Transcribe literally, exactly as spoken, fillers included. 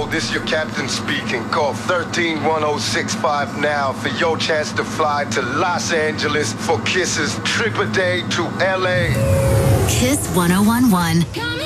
Yo, this your captain speaking. Call thirteen one oh six five now for your chance to fly to Los Angeles for Kiss's trip a day to L A. Kiss one oh one one.